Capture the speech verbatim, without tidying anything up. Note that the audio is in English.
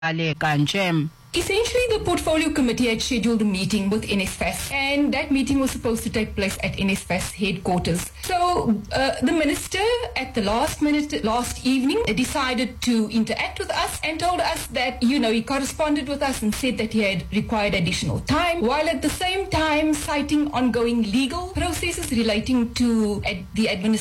kanje. Essentially, the Portfolio Committee had scheduled a meeting with N S F A S, and that meeting was supposed to take place at N S F A S headquarters. So, uh, the minister, at the last minute, last evening, decided to interact with us and told us that, you know, he corresponded with us and said that he had required additional time, while at the same time citing ongoing legal processes relating to ad- the administration